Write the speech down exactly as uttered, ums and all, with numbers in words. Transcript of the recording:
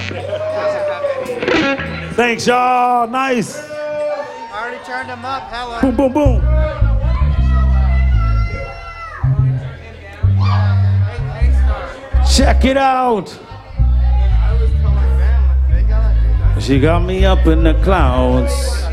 Thanks, y'all. Nice. I already turned them up. Hello. Boom, boom, boom. Check it out. She got me up in the clouds.